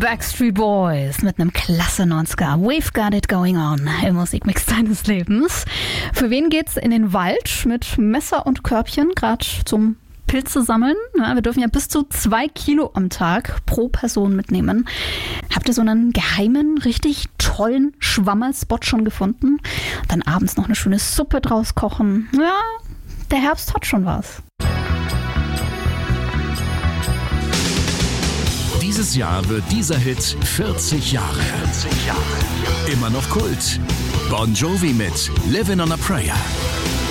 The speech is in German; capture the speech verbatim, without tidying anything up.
Backstreet Boys mit einem klasse neunziger. We've got it going on im Musikmix deines Lebens. Für wen geht's in den Wald mit Messer und Körbchen, gerade zum Pilze sammeln? Ja, wir dürfen ja bis zu zwei Kilo am Tag pro Person mitnehmen. Habt ihr so einen geheimen, richtig tollen Schwammerspot schon gefunden? Dann abends noch eine schöne Suppe draus kochen. Ja, der Herbst hat schon was. Dieses Jahr wird dieser Hit vierzig Jahre. vierzig Jahre. Immer noch Kult. Bon Jovi mit Livin' on a Prayer.